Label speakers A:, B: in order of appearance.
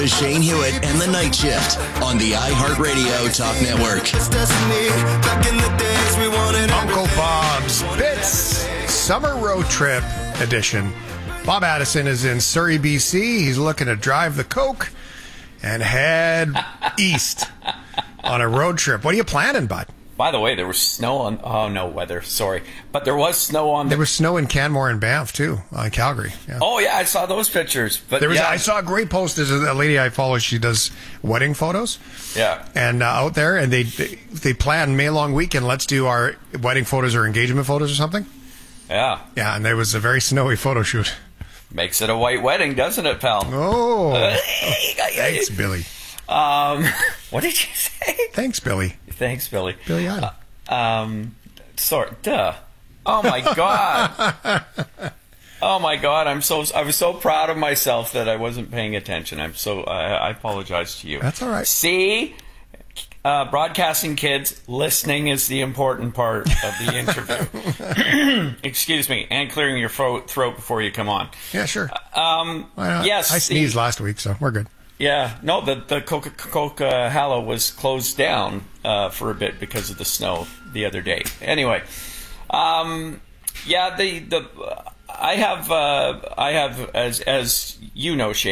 A: Shane Hewitt and the Night Shift on the iHeartRadio Talk Network.
B: Uncle Bob's Bits Summer Road Trip Edition. Bob Addison is in Surrey, BC. He's looking to drive the Coke and head east on a road trip. What are you planning, bud?
C: By the way, there was snow on... Oh, no, weather. Sorry. But there was snow on...
B: There was snow in Canmore and Banff, too, Calgary. Yeah.
C: Oh, yeah, I saw those pictures. But
B: I saw a great post. There's a lady I follow. She does wedding photos.
C: Yeah.
B: And out there, and they plan May long weekend. Let's do our wedding photos or engagement photos or something.
C: Yeah.
B: Yeah, and there was a very snowy photo shoot.
C: Makes it a white wedding, doesn't it, pal?
B: Oh. Thanks, Billy.
C: What did you say?
B: Thanks, Billy.
C: Thanks, Billy.
B: Billy Idol.
C: Sorry. Duh. Oh, my God. Oh, my God. I was so proud of myself that I wasn't paying attention. I apologize to you.
B: That's all right.
C: See? Broadcasting kids, listening is the important part of the interview. Excuse me, and clearing your throat before you come on.
B: Yeah, sure.
C: Yes.
B: I sneezed last week, so we're good.
C: Yeah, no, the Coca-Cola was closed down for a bit because of the snow the other day. Anyway, yeah, I have as you know, Shane.